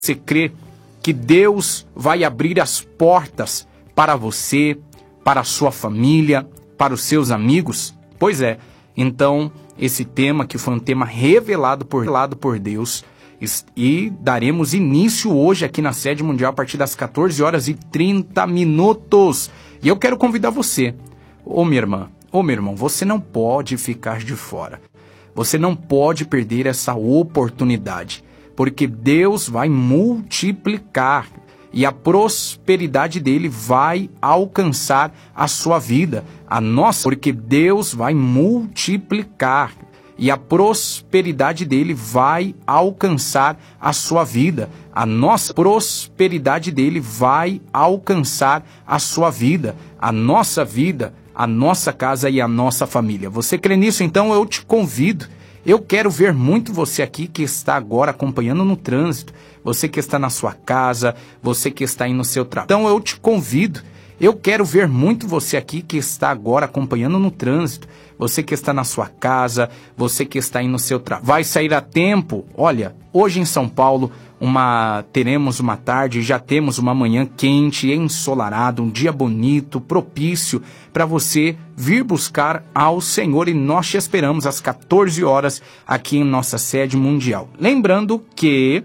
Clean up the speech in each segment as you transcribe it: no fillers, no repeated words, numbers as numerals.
Você crê que Deus vai abrir as portas para você, para a sua família, para os seus amigos? Pois é, então esse tema que foi um tema revelado por Deus, e daremos início hoje aqui na Sede Mundial a partir das 14h30. E eu quero convidar você, minha irmã, meu irmão, você não pode ficar de fora. Você não pode perder essa oportunidade, porque Deus vai multiplicar e a prosperidade dele vai alcançar a sua vida. Porque Deus vai multiplicar e a prosperidade dele vai alcançar a sua vida. A nossa prosperidade dele vai alcançar a sua vida, a nossa vida, a nossa casa e a nossa família. Você crê nisso? Então eu te convido. Eu quero ver muito você aqui que está agora acompanhando no trânsito, você que está na sua casa, você que está aí no seu trabalho. Então eu te convido. Eu quero ver muito você aqui que está agora acompanhando no trânsito, você que está na sua casa, você que está aí no seu trabalho. Vai sair a tempo? Olha, hoje em São Paulo teremos uma tarde, já temos uma manhã quente, ensolarada, um dia bonito, propício para você vir buscar ao Senhor, e nós te esperamos às 14 horas aqui em nossa sede mundial. Lembrando que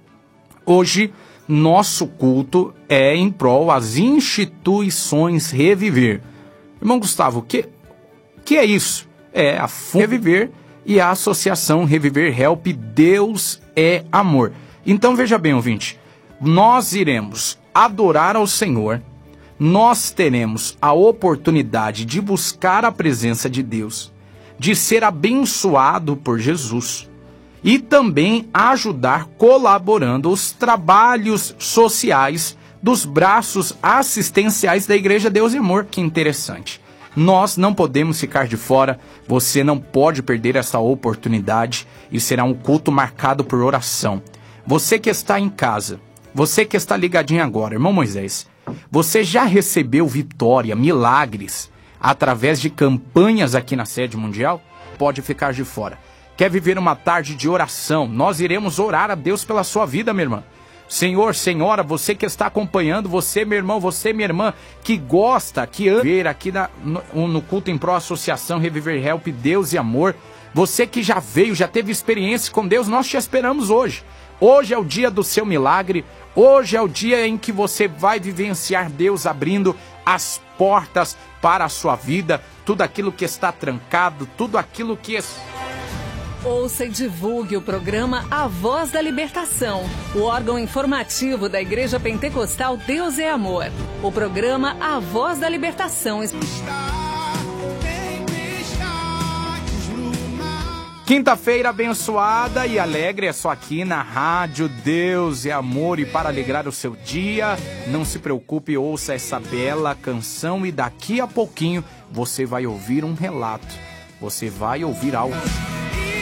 hoje nosso culto é em prol às instituições Reviver. Irmão Gustavo, o que é isso? É a Reviver e a Associação Reviver Help Deus é Amor. Então veja bem, ouvinte, nós iremos adorar ao Senhor, nós teremos a oportunidade de buscar a presença de Deus, de ser abençoado por Jesus, e também ajudar colaborando os trabalhos sociais dos braços assistenciais da Igreja Deus e Amor. Que interessante. Nós não podemos ficar de fora, você não pode perder essa oportunidade, e será um culto marcado por oração. Você que está em casa, você que está ligadinho agora, irmão Moisés, você já recebeu vitória, milagres, através de campanhas aqui na Sede Mundial? Pode ficar de fora. Quer viver uma tarde de oração? Nós iremos orar a Deus pela sua vida, minha irmã. Senhor, senhora, você que está acompanhando, você, meu irmão, você, minha irmã, que gosta, que ama ver aqui no culto em pró Associação Reviver Help Deus e Amor, você que já veio, já teve experiência com Deus, nós te esperamos hoje. Hoje é o dia do seu milagre, hoje é o dia em que você vai vivenciar Deus abrindo as portas para a sua vida, tudo aquilo que está trancado, tudo aquilo que... Ouça e divulgue o programa A Voz da Libertação, o órgão informativo da Igreja Pentecostal Deus é Amor. O programa A Voz da Libertação. Quinta-feira abençoada e alegre é só aqui na Rádio Deus é Amor. E para alegrar o seu dia, não se preocupe, ouça essa bela canção e daqui a pouquinho você vai ouvir um relato. Você vai ouvir algo.